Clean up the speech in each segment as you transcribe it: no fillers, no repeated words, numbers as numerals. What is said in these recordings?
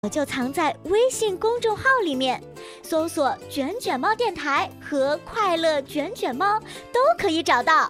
就藏在微信公众号里面，搜索“卷卷猫电台”和“快乐卷卷猫”都可以找到。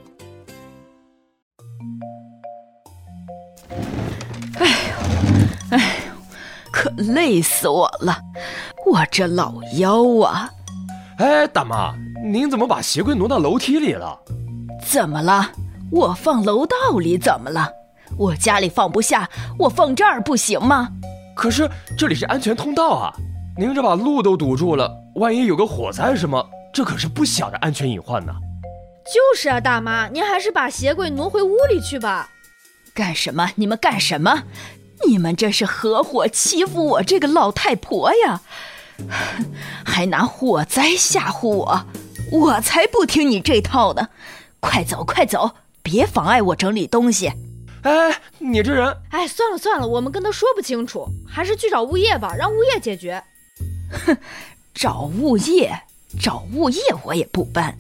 哎呦，可累死我了，我这老腰啊！ 哎，大妈，您怎么把鞋柜挪到楼梯里了？ 怎么了？我放楼道里怎么了？我家里放不下，我放这儿不行吗？ 可是这里是安全通道啊，您这把路都堵住了，万一有个火灾什么，这可是不小的安全隐患呢。 就是啊，大妈，您还是把鞋柜挪回屋里去吧。 干什么？你们干什么？你们这是合伙欺负我这个老太婆呀！还拿火灾吓唬我，我才不听你这套呢！快走快走，别妨碍我整理东西。 哎，你这人…… 哎，算了，我们跟他说不清楚，还是去找物业吧，让物业解决。 哼，找物业我也不搬。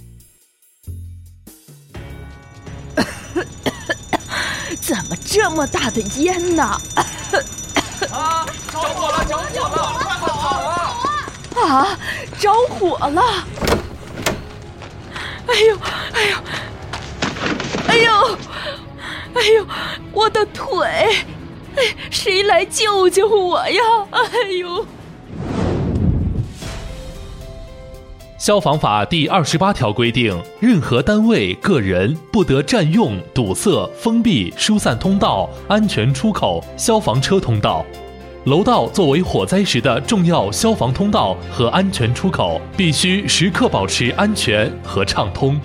怎么这么大的烟呢？ 啊！着火了！快跑啊！ 啊！着火了！哎呦！我的腿！哎，谁来救救我呀？哎呦！ 消防法第28条规定，任何单位、个人不得占用、堵塞、封闭、疏散通道、安全出口、消防车通道。楼道作为火灾时的重要消防通道和安全出口，必须时刻保持安全和畅通。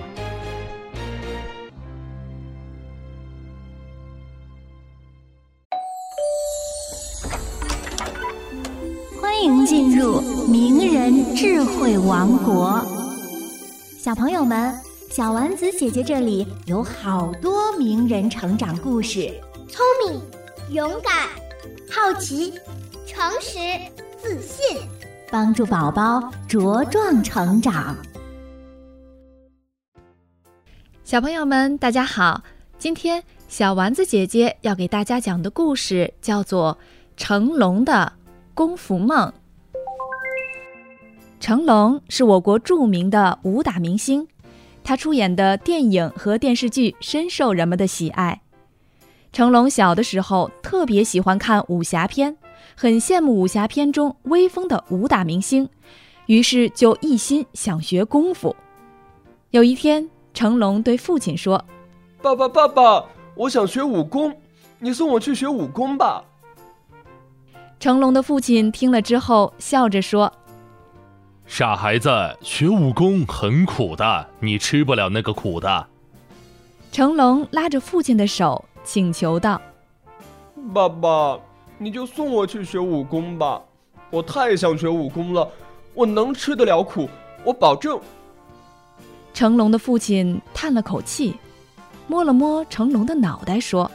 欢迎进入名人智慧王国。小朋友们，小丸子姐姐这里有好多名人成长故事， 聪明、勇敢、好奇、诚实、自信， 帮助宝宝茁壮成长。 小朋友们，大家好，今天小丸子姐姐要给大家讲的故事叫做成龙的功夫梦。成龙是我国著名的武打明星，他出演的电影和电视剧深受人们的喜爱。成龙小的时候特别喜欢看武侠片，很羡慕武侠片中威风的武打明星，于是就一心想学功夫。有一天，成龙对父亲说： 爸爸，我想学武功，你送我去学武功吧。 成龙的父亲听了之后笑着说： 傻孩子，学武功很苦的，你吃不了那个苦的。 成龙拉着父亲的手请求道： 爸爸，你就送我去学武功吧，我太想学武功了，我能吃得了苦，我保证。 成龙的父亲叹了口气，摸了摸成龙的脑袋说：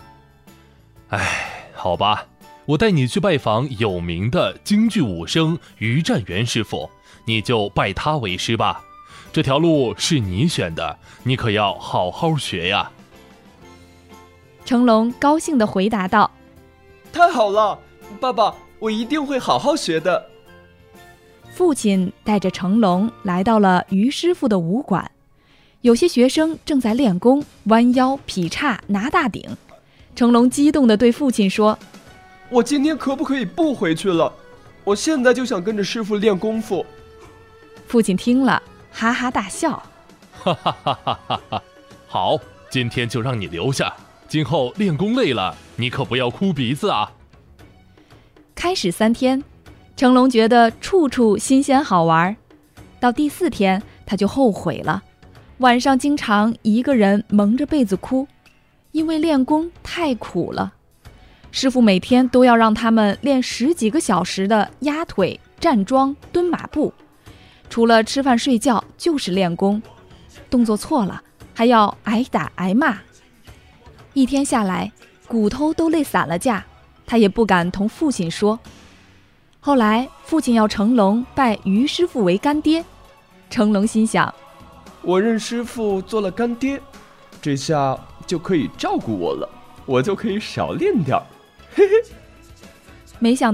哎，好吧，我带你去拜访有名的京剧武生于占元师傅，你就拜他为师吧。这条路是你选的，你可要好好学呀。 成龙高兴地回答道： 太好了，爸爸，我一定会好好学的。 父亲带着成龙来到了于师傅的武馆，有些学生正在练功，弯腰、劈叉、拿大顶。成龙激动地对父亲说： 我今天可不可以不回去了？我现在就想跟着师傅练功夫。 父亲听了哈哈大笑： 哈哈哈哈哈哈！好，今天就让你留下，今后练功累了，你可不要哭鼻子啊。 开始3天，成龙觉得处处新鲜好玩，到第4天他就后悔了，晚上经常一个人蒙着被子哭，因为练功太苦了。师傅每天都要让他们练10几个小时的压腿、站桩、蹲马步，除了吃饭睡觉就是练功，动作错了还要挨打挨骂。一天下来，骨头都累散了架，他也不敢同父亲说。后来父亲要成龙拜于师傅为干爹，成龙心想： 我认师傅做了干爹，这下就可以照顾我了，我就可以少练点儿。嘿嘿。 没想